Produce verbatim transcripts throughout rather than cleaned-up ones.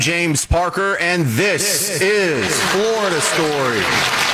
James Parker, and this, this is Florida Story.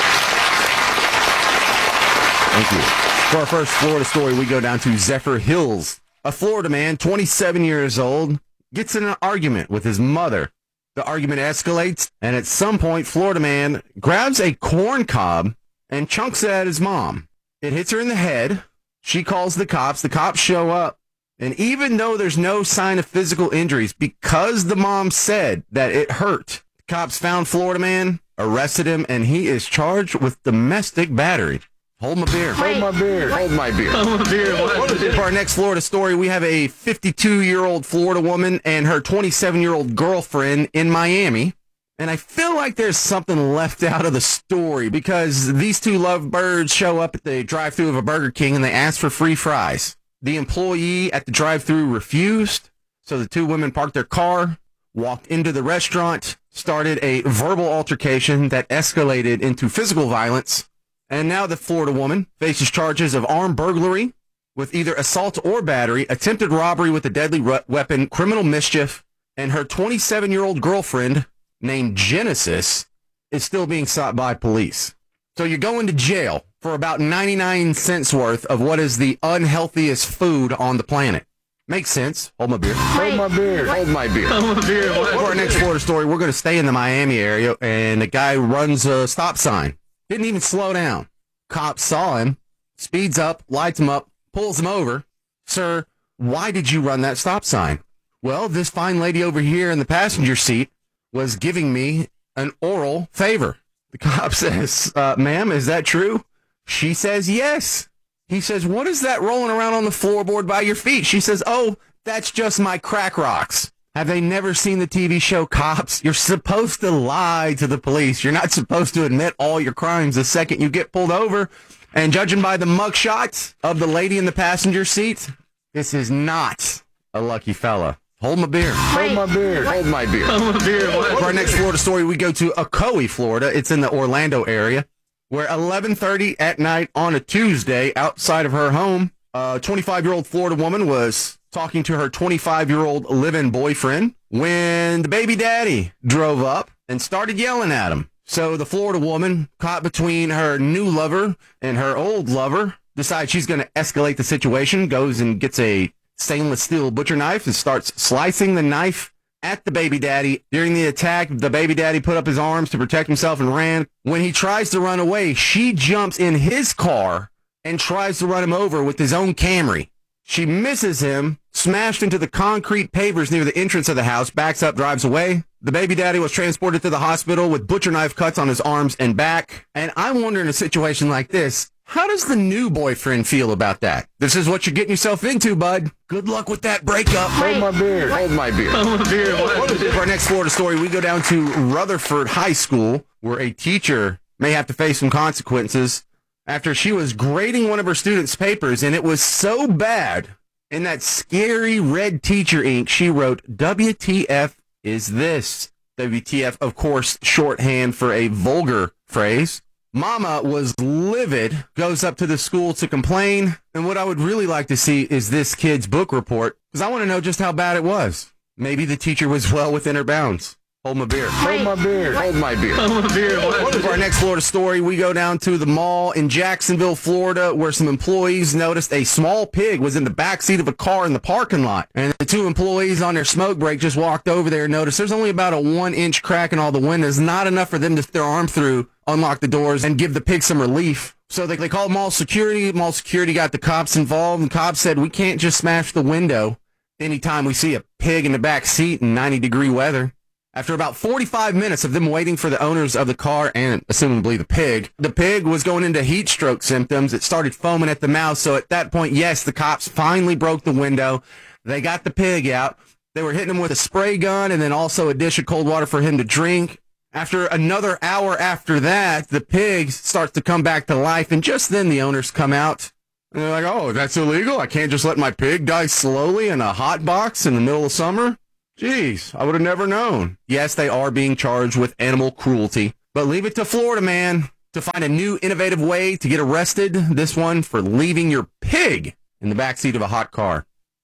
Thank you. For our first Florida story, we go down to Zephyrhills. A Florida man, twenty-seven years old, gets in an argument with his mother. The argument escalates, and at some point, Florida man grabs a corn cob and chunks it at his mom. It hits her in the head. She calls the cops. The cops show up. And even though there's no sign of physical injuries, because the mom said that it hurt, the cops found Florida man, arrested him, and he is charged with domestic battery. Hold my beer. Hold my beer. Hold my beer. Hold my beer. For our next Florida story, we have a fifty-two-year-old Florida woman and her twenty-seven-year-old girlfriend in Miami. And I feel like there's something left out of the story because these two lovebirds show up at the drive-thru of a Burger King and they ask for free fries. The employee at the drive-thru refused, so the two women parked their car, walked into the restaurant, started a verbal altercation that escalated into physical violence. And now the Florida woman faces charges of armed burglary with either assault or battery, attempted robbery with a deadly re- weapon, criminal mischief, and her twenty-seven-year-old girlfriend, named Genesis, is still being sought by police. So you're going to jail for about ninety-nine cents worth of what is the unhealthiest food on the planet. Makes sense. Hold my beer. Hold my beer. Hold my beer. Hold my beer. For our next Florida story, we're going to stay in the Miami area, and a guy runs a stop sign. Didn't even slow down. Cop saw him, speeds up, lights him up, pulls him over. Sir, why did you run that stop sign? Well, this fine lady over here in the passenger seat was giving me an oral favor. The cop says, uh, ma'am, is that true? She says, yes. He says, what is that rolling around on the floorboard by your feet? She says, oh, that's just my crack rocks. Have they never seen the T V show Cops? You're supposed to lie to the police. You're not supposed to admit all your crimes the second you get pulled over. And judging by the mugshots of the lady in the passenger seat, this is not a lucky fella. Hold my beer. Hold my beer. Hold my beer. Hold my beer. For our next Florida story, we go to Ocoee, Florida. It's in the Orlando area, where eleven thirty at night on a Tuesday, outside of her home, a twenty-five-year-old Florida woman was talking to her twenty-five-year-old live-in boyfriend when the baby daddy drove up and started yelling at him. So the Florida woman, caught between her new lover and her old lover, decides she's going to escalate the situation, goes and gets a stainless steel butcher knife and starts slicing the knife at the baby daddy. During the attack, the baby daddy put up his arms to protect himself and ran. When he tries to run away, she jumps in his car and tries to run him over with his own Camry. She misses him, smashed into the concrete pavers near the entrance of the house, backs up, drives away. The baby daddy was transported to the hospital with butcher knife cuts on his arms and back. And I wonder, in a situation like this, how does the new boyfriend feel about that? This is what you're getting yourself into, bud. Good luck with that breakup. Hold my beer. Hold my beer. Hold my beer. For our next Florida story, we go down to Rutherford High School, where a teacher may have to face some consequences after she was grading one of her students' papers, and it was so bad, in that scary red teacher ink, she wrote, W T F is this? W T F, of course, shorthand for a vulgar phrase. Mama was livid, goes up to the school to complain, and what I would really like to see is this kid's book report, because I want to know just how bad it was. Maybe the teacher was well within her bounds. Hold my beer. Hold my beer. Hold my beer. Hold my beer. For our next Florida story, we go down to the mall in Jacksonville, Florida, where some employees noticed a small pig was in the backseat of a car in the parking lot. And the two employees on their smoke break just walked over there and noticed there's only about a one-inch crack in all the windows, not enough for them to stick their arm through, unlock the doors, and give the pig some relief. So they, they called mall security. Mall security got the cops involved, and cops said, we can't just smash the window anytime we see a pig in the back seat in ninety-degree weather. After about forty-five minutes of them waiting for the owners of the car and, assumably, the pig, the pig was going into heat stroke symptoms. It started foaming at the mouth. So at that point, yes, the cops finally broke the window. They got the pig out. They were hitting him with a spray gun and then also a dish of cold water for him to drink. After another hour after that, the pig starts to come back to life. And just then the owners come out. And they're like, oh, that's illegal? I can't just let my pig die slowly in a hot box in the middle of summer? Jeez, I would have never known. Yes, they are being charged with animal cruelty, but leave it to Florida man to find a new innovative way to get arrested, this one for leaving your pig in the backseat of a hot car.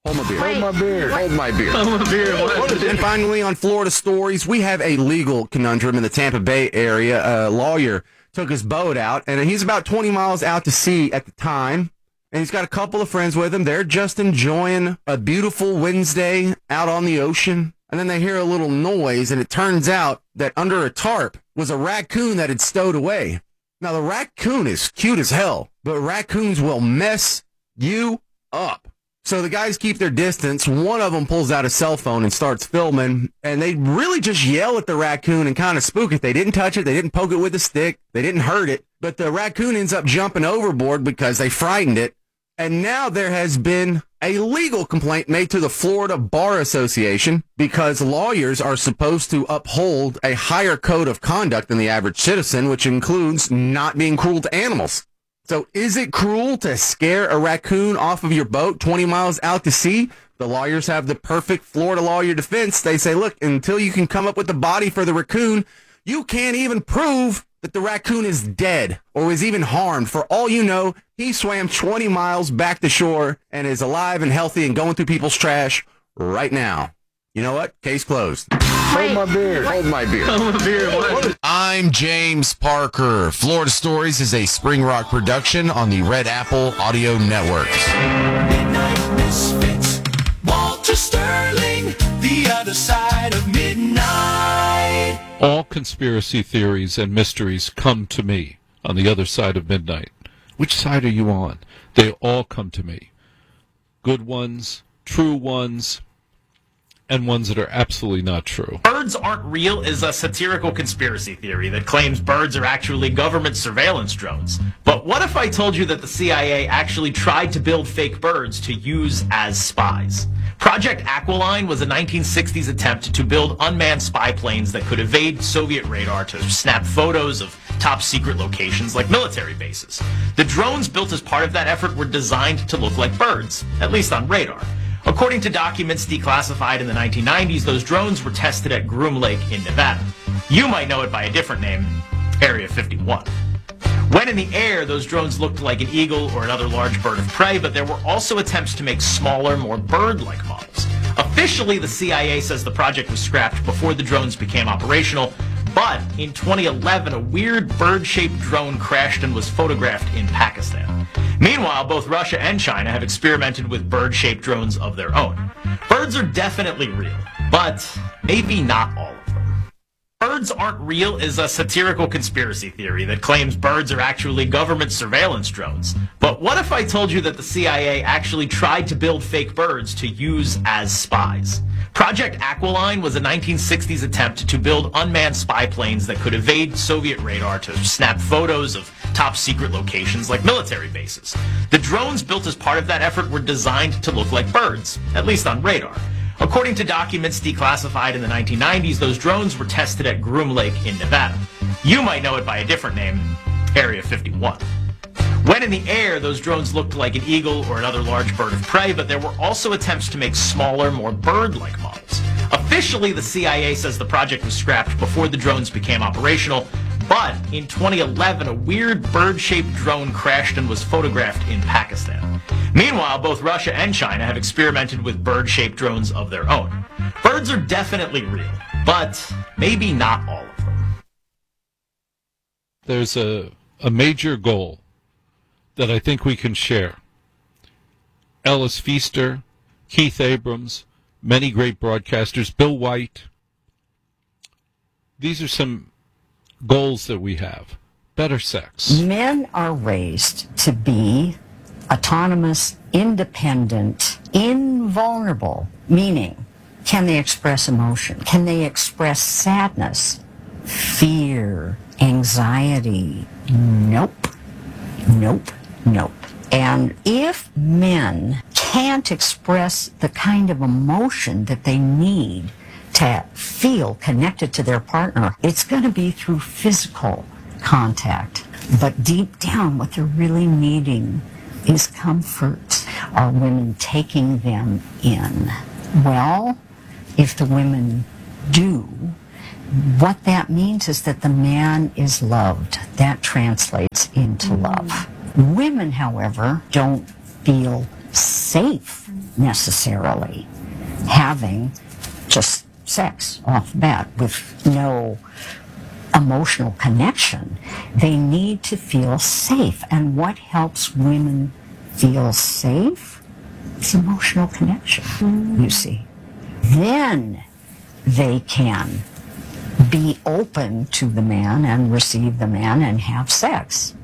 Hold my beer. Hold my beer. Hold my beer. Hold my beer. What is it? And finally, on Florida Stories, we have a legal conundrum in the Tampa Bay area. A lawyer took his boat out, and he's about twenty miles out to sea at the time. And he's got a couple of friends with him. They're just enjoying a beautiful Wednesday out on the ocean. And then they hear a little noise, and it turns out that under a tarp was a raccoon that had stowed away. Now, the raccoon is cute as hell, but raccoons will mess you up. So the guys keep their distance. One of them pulls out a cell phone and starts filming, and they really just yell at the raccoon and kind of spook it. They didn't touch it. They didn't poke it with a stick. They didn't hurt it. But the raccoon ends up jumping overboard because they frightened it. And now there has been a legal complaint made to the Florida Bar Association because lawyers are supposed to uphold a higher code of conduct than the average citizen, which includes not being cruel to animals. So is it cruel to scare a raccoon off of your boat twenty miles out to sea? The lawyers have the perfect Florida lawyer defense. They say, look, until you can come up with the body for the raccoon, you can't even prove that the raccoon is dead or was even harmed. For all you know, he swam twenty miles back to shore and is alive and healthy and going through people's trash right now. You know what? Case closed. Hold my beer. Hold my beer. Hold my beer. What is it? I'm James Parker. Florida Stories is a Spring Rock production on the Red Apple Audio Networks. Midnight Misfits. Walter Sterling, the other side of midnight. All conspiracy theories and mysteries come to me on the other side of midnight. Which side are you on? They all come to me. Good ones, true ones, and ones that are absolutely not true. Birds aren't real is a satirical conspiracy theory that claims birds are actually government surveillance drones. But what if I told you that the C I A actually tried to build fake birds to use as spies? Project Aquiline was a nineteen sixties attempt to build unmanned spy planes that could evade Soviet radar to snap photos of top secret locations like military bases. The drones built as part of that effort were designed to look like birds, at least on radar. According to documents declassified in the nineteen nineties, those drones were tested at Groom Lake in Nevada. You might know it by a different name, Area fifty-one. When in the air, those drones looked like an eagle or another large bird of prey, but there were also attempts to make smaller, more bird-like models. Officially, the C I A says the project was scrapped before the drones became operational, but in twenty eleven, a weird bird-shaped drone crashed and was photographed in Pakistan. Meanwhile, both Russia and China have experimented with bird-shaped drones of their own. Birds are definitely real, but maybe not all of them. Birds aren't real is a satirical conspiracy theory that claims birds are actually government surveillance drones. But what if I told you that the C I A actually tried to build fake birds to use as spies? Project Aquiline was a nineteen sixties attempt to build unmanned spy planes that could evade Soviet radar to snap photos of top secret locations like military bases. The drones built as part of that effort were designed to look like birds, at least on radar. According to documents declassified in the nineteen nineties, those drones were tested at Groom Lake in Nevada. You might know it by a different name, Area fifty-one. When in the air, those drones looked like an eagle or another large bird of prey, but there were also attempts to make smaller, more bird-like models. Officially, the C I A says the project was scrapped before the drones became operational, but in twenty eleven, a weird bird-shaped drone crashed and was photographed in Pakistan. Meanwhile, both Russia and China have experimented with bird-shaped drones of their own. Birds are definitely real, but maybe not all of them. There's a, a major goal that I think we can share. Ellis Feaster, Keith Abrams, many great broadcasters, Bill White. These are some goals that we have. Better sex. Men are raised to be autonomous, independent, invulnerable, meaning, can they express emotion? Can they express sadness, fear, anxiety? Nope. Nope. Nope. And if men can't express the kind of emotion that they need to feel connected to their partner, it's going to be through physical contact. But deep down, what they're really needing is comfort. Are women taking them in? Well, if the women do, what that means is that the man is loved. That translates into love. Women, however, don't feel safe necessarily having just sex off the bat with no emotional connection. They need to feel safe. And what helps women feel safe? It's emotional connection, you see. Then they can be open to the man and receive the man and have sex.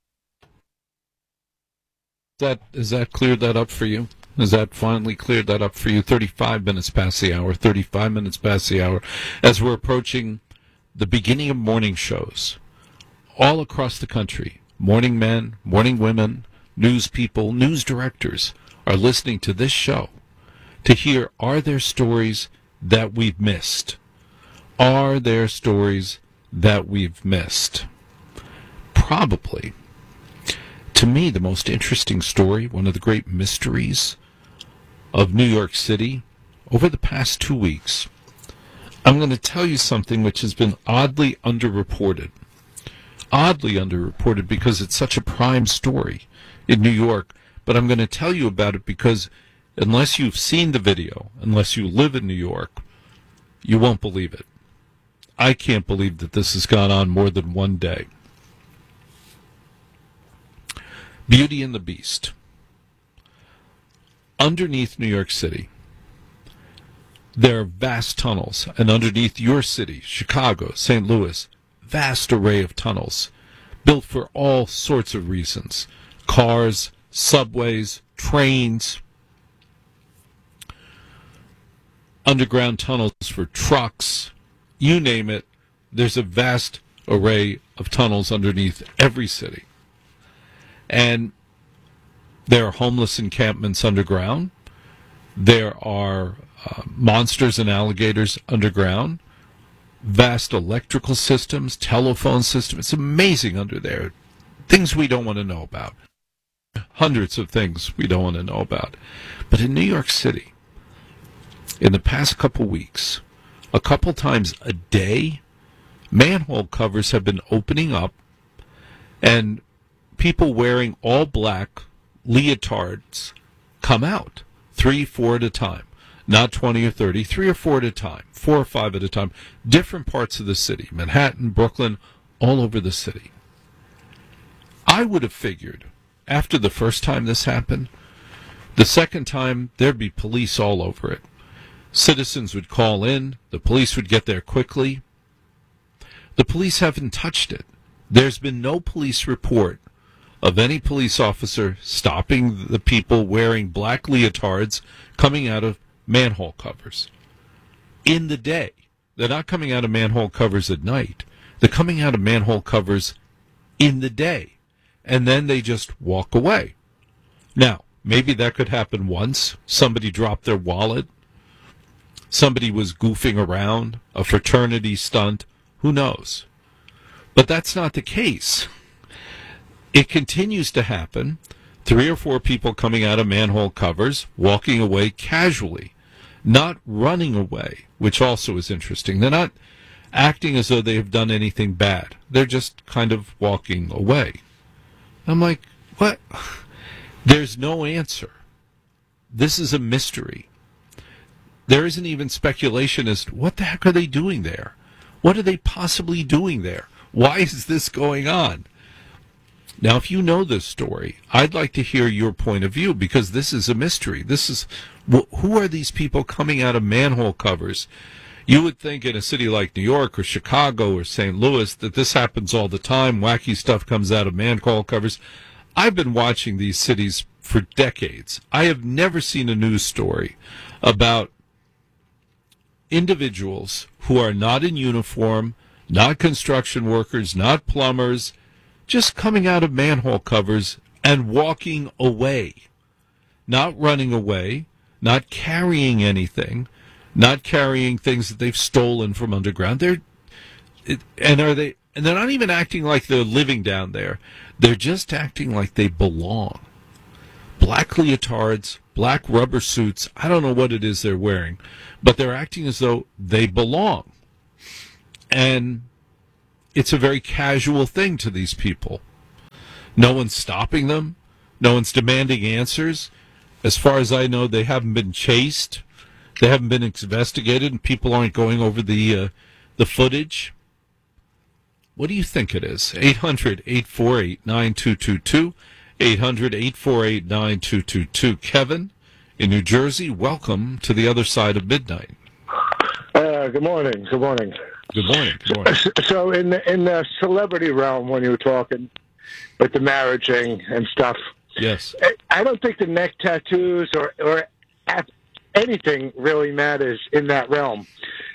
That is that cleared that up for you? Has that finally cleared that up for you? thirty-five minutes past the hour, thirty-five minutes past the hour, as we're approaching the beginning of morning shows all across the country. Morning men, morning women, news people, news directors are listening to this show to hear, are there stories that we've missed? Are there stories that we've missed? Probably. To me, the most interesting story, one of the great mysteries of New York City over the past two weeks, I'm going to tell you something which has been oddly underreported. Oddly underreported because it's such a prime story in New York. But I'm going to tell you about it because unless you've seen the video, unless you live in New York, you won't believe it. I can't believe that this has gone on more than one day. Beauty and the Beast. Underneath New York City, there are vast tunnels, and underneath your city, Chicago, Saint Louis, vast array of tunnels, built for all sorts of reasons. Cars, subways, trains, underground tunnels for trucks, you name it, there's a vast array of tunnels underneath every city. And there are homeless encampments underground. There are uh, monsters and alligators underground. Vast electrical systems, telephone systems. It's amazing under there. Things we don't want to know about. Hundreds of things we don't want to know about. But in New York City, in the past couple weeks, a couple times a day, manhole covers have been opening up, and people wearing all black leotards come out, three, four at a time. Not twenty or thirty, three or four at a time, four or five at a time. Different parts of the city, Manhattan, Brooklyn, all over the city. I would have figured, after the first time this happened, the second time there'd be police all over it. Citizens would call in, the police would get there quickly. The police haven't touched it. There's been no police report of any police officer stopping the people wearing black leotards coming out of manhole covers. In the day. They're not coming out of manhole covers at night. They're coming out of manhole covers in the day. And then they just walk away. Now, maybe that could happen once. Somebody dropped their wallet. Somebody was goofing around. A fraternity stunt. Who knows? But that's not the case. It continues to happen. Three or four people coming out of manhole covers, walking away casually, not running away, which also is interesting. They're not acting as though they have done anything bad. They're just kind of walking away. I'm like, what? There's no answer. This is a mystery. There isn't even speculation as to what the heck are they doing there? What are they possibly doing there? Why is this going on? Now, if you know this story, I'd like to hear your point of view, because this is a mystery. This is, who are these people coming out of manhole covers? You would think in a city like New York or Chicago or Saint Louis that this happens all the time. Wacky stuff comes out of manhole covers. I've been watching these cities for decades. I have never seen a news story about individuals who are not in uniform, not construction workers, not plumbers, just coming out of manhole covers and walking away. Not running away, not carrying anything, not carrying things that they've stolen from underground. They're it, and are they and they're not even acting like they're living down there. They're just acting like they belong. Black leotards, black rubber suits, I don't know what it is they're wearing, but they're acting as though they belong. And it's a very casual thing to these people. No one's stopping them. No one's demanding answers. As far as I know, they haven't been chased. They haven't been investigated, and people aren't going over the uh, the footage. What do you think it is? eight hundred, eight four eight, nine two two two. eight hundred, eight four eight, nine two two two. Kevin in New Jersey, welcome to the other side of midnight. Uh, good morning. Good morning. Good morning. Good morning. So, in the, in the celebrity realm, when you were talking with the marriaging and stuff, Yes. I don't think the neck tattoos or or anything really matters in that realm,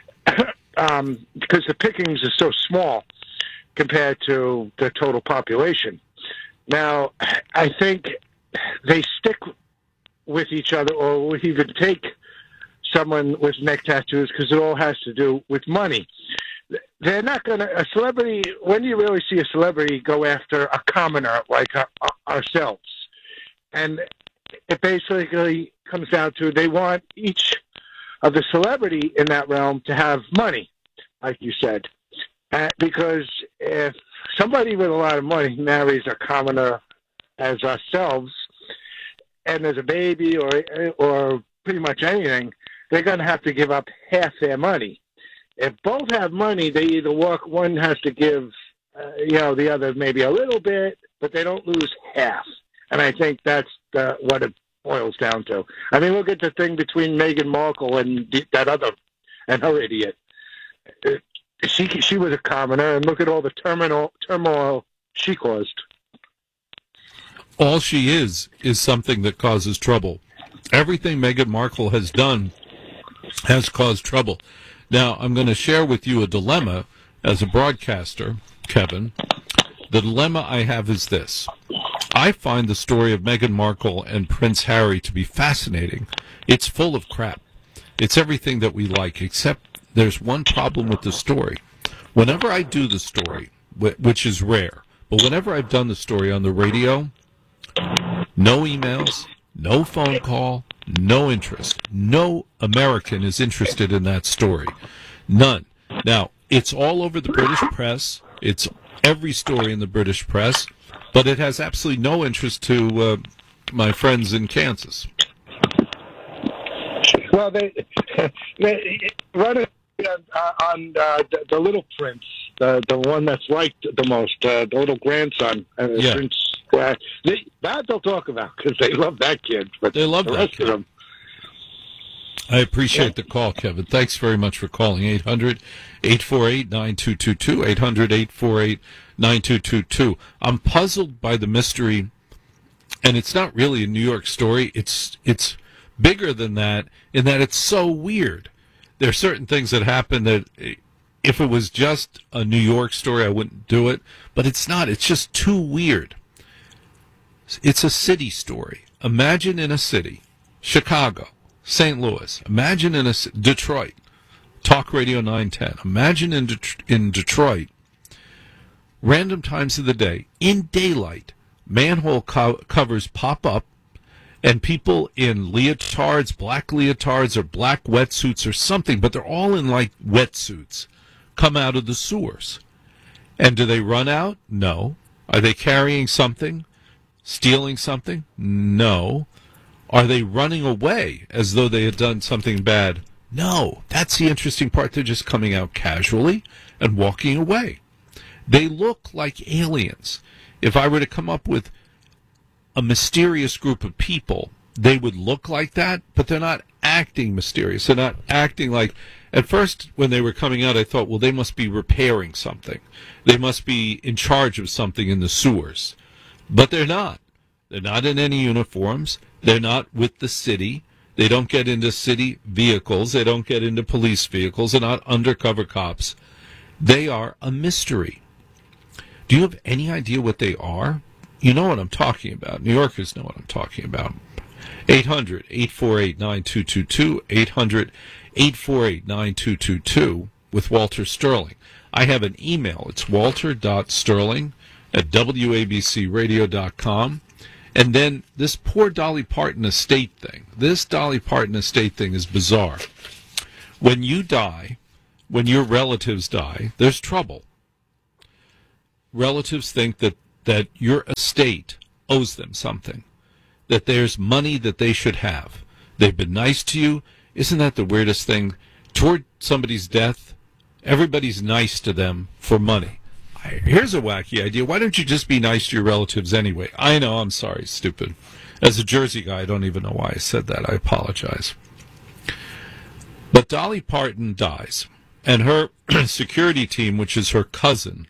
um, because the pickings are so small compared to the total population. Now, I think they stick with each other, or will even take someone with neck tattoos, because it all has to do with money. They're not going to, a celebrity, when do you really see a celebrity go after a commoner like uh, ourselves? And it basically comes down to they want each of the celebrity in that realm to have money, like you said. Uh, because if somebody with a lot of money marries a commoner as ourselves, and there's a baby or or pretty much anything, they're going to have to give up half their money. If both have money, they either walk, one has to give, uh, you know, the other maybe a little bit, but they don't lose half. And I think that's uh, what it boils down to. I mean, look at the thing between Meghan Markle and the, that other, and her idiot. It, she she was a commoner, and look at all the turmoil, turmoil she caused. All she is is something that causes trouble. Everything Meghan Markle has done has caused trouble. Now, I'm going to share with you a dilemma as a broadcaster, Kevin. The dilemma I have is this. I find the story of Meghan Markle and Prince Harry to be fascinating. It's full of crap. It's everything that we like, except there's one problem with the story. Whenever I do the story, which is rare, but whenever I've done the story on the radio, no emails, no phone call, no interest. No American is interested in that story. None. Now, it's all over the British press. It's every story in the British press, but it has absolutely no interest to uh, my friends in Kansas. Well, they, they run it uh, on uh, the, the Little Prince, the the one that's liked the most, uh, the little grandson, uh, Yeah. Prince. Uh, they, that they'll talk about because they love that kid. But They love the that rest kid. of them. I appreciate the call, Kevin. Thanks very much for calling. eight hundred, eight four eight, nine two two two, eight hundred, eight four eight, nine two two two. I'm puzzled by the mystery, and it's not really a New York story. It's it's bigger than that, in that it's so weird. There are certain things that happen that if it was just a New York story, I wouldn't do it, but it's not. It's just too weird. It's a city story. Imagine in a city, Chicago, Saint Louis. Imagine in a Detroit, Talk Radio nine ten. Imagine in Det- in Detroit, random times of the day, in daylight, manhole co- covers pop up, and people in leotards, black leotards, or black wetsuits or something, but they're all in like wetsuits, come out of the sewers. And do they run out? No. Are they carrying something? Stealing something? No. Are they running away as though they had done something bad? No. That's the interesting part. They're just coming out casually and walking away. They look like aliens. If I were to come up with a mysterious group of people, they would look like that, but they're not acting mysterious. They're not acting like... At first, when they were coming out, I thought, well, they must be repairing something. They must be in charge of something in the sewers. But they're not. They're not in any uniforms. They're not with the city. They don't get into city vehicles. They don't get into police vehicles. They're not undercover cops. They are a mystery. Do you have any idea what they are? You know what I'm talking about. New Yorkers know what I'm talking about. eight hundred, eight four eight, nine two two two, eight hundred, eight four eight, nine two two two with Walter Sterling. I have an email. It's walter dot sterling at w a b c radio dot com. And then this poor Dolly Parton estate thing. This Dolly Parton estate thing is bizarre. When you die, when your relatives die, there's trouble. Relatives think that, that your estate owes them something. that there's money that they should have. They've been nice to you. Isn't that the weirdest thing? Toward somebody's death, everybody's nice to them for money. Here's a wacky idea. Why don't you just be nice to your relatives anyway? I know, I'm sorry, stupid. As a Jersey guy, I don't even know why I said that. I apologize. But Dolly Parton dies, and her security team, which is her cousin,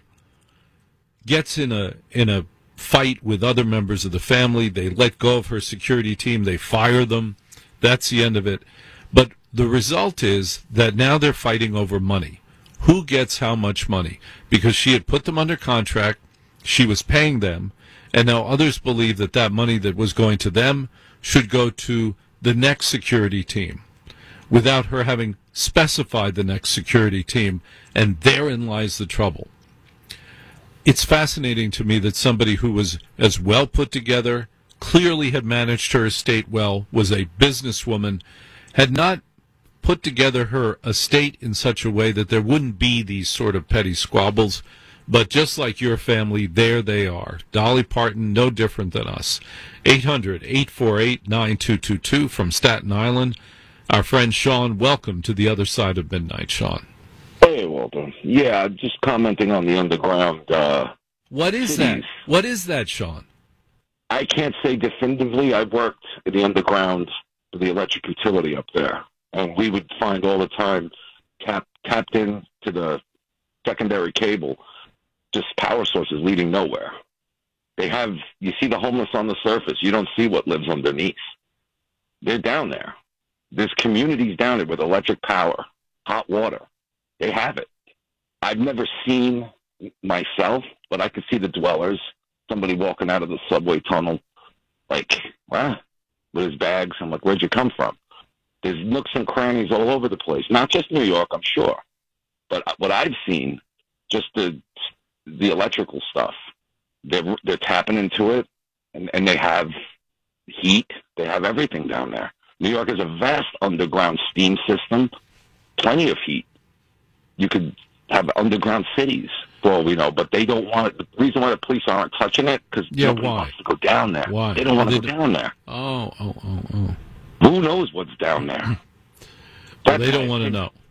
gets in a in a fight with other members of the family. They let go of her security team. They fire them. That's the end of it. But the result is that now they're fighting over money. Who gets how much money? Because she had put them under contract, she was paying them, and now others believe that that money that was going to them should go to the next security team, without her having specified the next security team, and therein lies the trouble. It's fascinating to me that somebody who was as well put together, clearly had managed her estate well, was a businesswoman, had not put together her estate in such a way that there wouldn't be these sort of petty squabbles. But just like your family, there they are. Dolly Parton, no different than us. eight hundred, eight four eight, nine two two two from Staten Island. Our friend Sean, welcome to the other side of midnight, Sean. Hey, Walter. Yeah, just commenting on the underground. Uh, what is cities. that? What is that, Sean? I can't say definitively. I've worked in the underground for the electric utility up there, and we would find all the time tap, tapped in to the secondary cable, just power sources leading nowhere. They have, you see the homeless on the surface. You don't see what lives underneath. They're down there. There's communities down there with electric power, hot water. They have it. I've never seen myself, but I could see the dwellers. Somebody walking out of the subway tunnel, like, wow, with his bags. I'm like, where'd you come from? There's nooks and crannies all over the place. Not just New York, I'm sure. But what I've seen, just the the electrical stuff, they're, they're tapping into it, and, and they have heat. They have everything down there. New York is a vast underground steam system, plenty of heat. You could have underground cities, for all we know, but they don't want it. The reason why the police aren't touching it, because Yeah, nobody why? wants to go down there. Why? They don't want They to go don't- down there. Oh, oh, oh, oh. Who knows what's down there? Well, That's they don't why want to I think- know.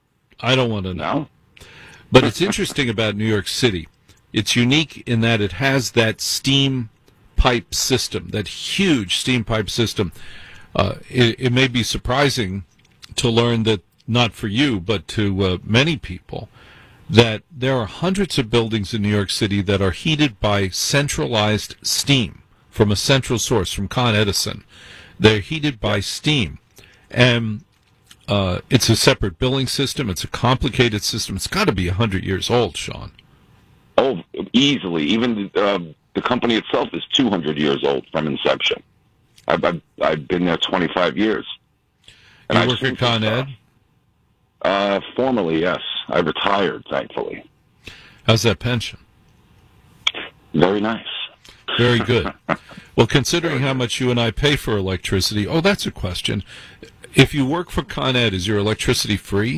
I don't want to know. No? But it's interesting about New York City. It's unique in that it has that steam pipe system, that huge steam pipe system. Uh, it, it may be surprising to learn that, not for you, but to uh, many people, that there are hundreds of buildings in New York City that are heated by centralized steam from a central source, from Con Edison. They're heated by steam. And uh, it's a separate billing system. It's a complicated system. It's got to be one hundred years old, Sean. Oh, easily. Even uh, the company itself is two hundred years old from inception. I've, I've, I've been there twenty-five years. You I've work seen at Con some Ed? stuff. Uh, formerly, yes. I retired, thankfully. How's that pension? Very nice. Very good. Well, considering how much you and I pay for electricity, oh, that's a question. If you work for Con Ed, is your electricity free?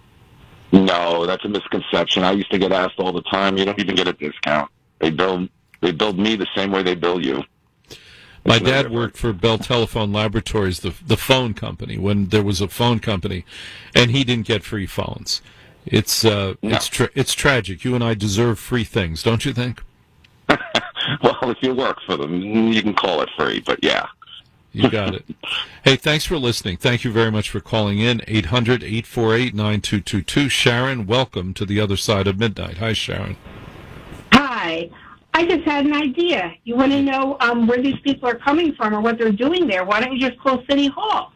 No, that's a misconception. I used to get asked all the time, you don't even get a discount. They bill, they billed me the same way they bill you. My It's no dad different. worked for Bell Telephone Laboratories, the the phone company, when there was a phone company, and he didn't get free phones. It's uh, No. it's tra- it's tragic. You and I deserve free things, don't you think? Well, if you work for them, you can call it free, but yeah. You got it. Hey, thanks for listening. Thank you very much for calling in. eight hundred, eight four eight, nine two two two. Sharon, welcome to the other side of midnight. Hi, Sharon. Hi. I just had an idea. You want to know um, where these people are coming from or what they're doing there? Why don't you just call City Hall?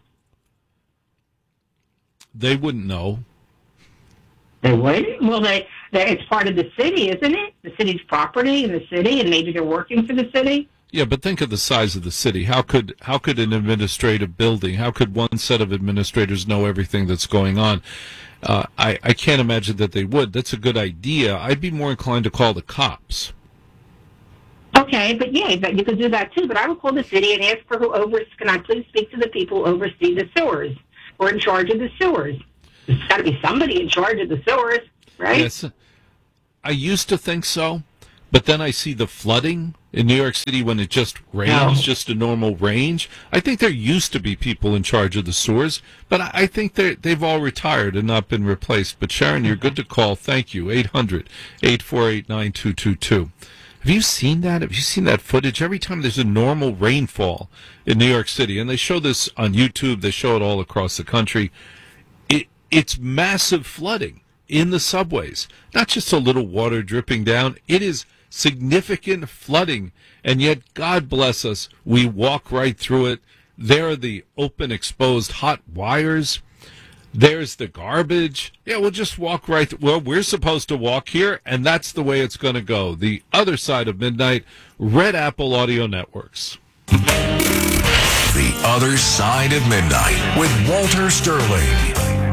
They wouldn't know. They would? Well, they, they, it's part of the city, isn't it? The city's property in the city, and maybe they're working for the city. Yeah, but think of the size of the city. How could how could an administrative building, how could one set of administrators know everything that's going on? Uh, I, I can't imagine that they would. That's a good idea. I'd be more inclined to call the cops. Okay, but yeah, but you could do that too. But I would call the city and ask for who over. Can I please speak to the people who oversee the sewers or in charge of the sewers? There's got to be somebody in charge of the sewers, right? Yes, I used to think so, But then I see the flooding in New York City when it just rains, No. just a normal range. I think there used to be people in charge of the sewers, but I I think they they've all retired and not been replaced. But Sharon, you're good to call. Thank you. eight hundred, eight four eight, nine two two two. Have you seen that? Have you seen that footage? Every time there's a normal rainfall in New York City, and they show this on YouTube, they show it all across the country, it it's massive flooding in the subways. Not just a little water dripping down. It is significant flooding, and yet, God bless us, we walk right through it. There are the open, exposed hot wires. There's the garbage. Yeah, we'll just walk right through. Well, we're supposed to walk here, and that's the way it's going to go. The Other Side of Midnight, Red Apple Audio Networks. The Other Side of Midnight with Walter Sterling.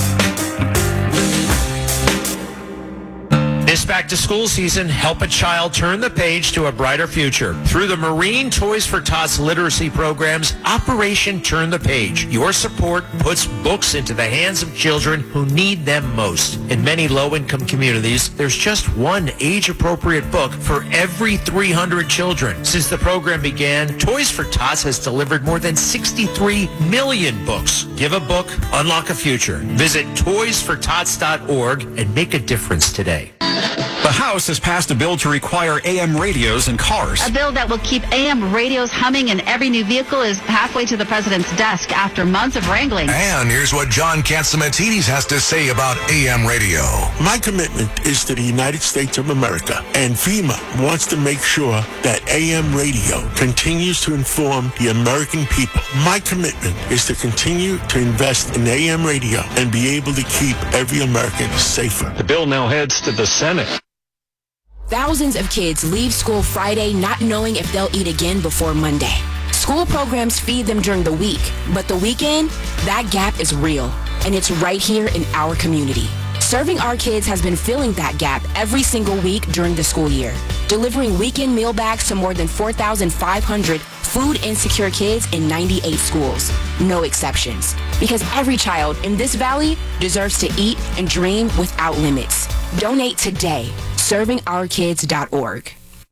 This back-to-school season, help a child turn the page to a brighter future. Through the Marine Toys for Tots literacy programs, Operation Turn the Page. Your support puts books into the hands of children who need them most. In many low-income communities, there's just one age-appropriate book for every three hundred children. Since the program began, Toys for Tots has delivered more than sixty-three million books. Give a book, unlock a future. Visit toys for tots dot org and make a difference today. The House has passed a bill to require A M radios in cars. A bill that will keep A M radios humming in every new vehicle is halfway to the president's desk after months of wrangling. And here's what John Catsimatidis has to say about A M radio. My commitment is to the United States of America, and FEMA wants to make sure that A M radio continues to inform the American people. My commitment is to continue to invest in A M radio and be able to keep every American safer. The bill now heads to the Senate. Thousands of kids leave school Friday not knowing if they'll eat again before Monday. School programs feed them during the week, but the weekend, that gap is real, and it's right here in our community. Serving Our Kids has been filling that gap every single week during the school year, delivering weekend meal bags to more than four thousand five hundred food-insecure kids in ninety-eight schools. No exceptions, because every child in this valley deserves to eat and dream without limits. Donate today. serving our kids dot org.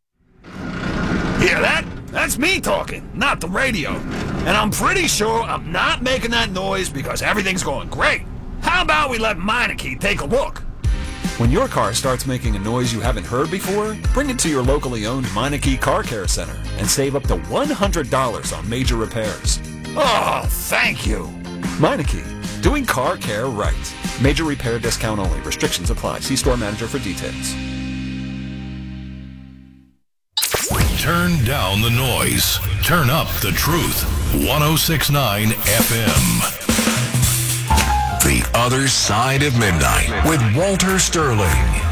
Hear that? That's me talking, not the radio. And I'm pretty sure I'm not making that noise because everything's going great. How about we let Meineke take a look? When your car starts making a noise you haven't heard before, bring it to your locally owned Meineke Car Care Center and save up to one hundred dollars on major repairs. Oh, thank you. Meineke, doing car care right. Major repair discount only. Restrictions apply. See store manager for details. Turn down the noise. Turn up the truth. ten sixty-nine F M. The Other Side of Midnight with Walter Sterling.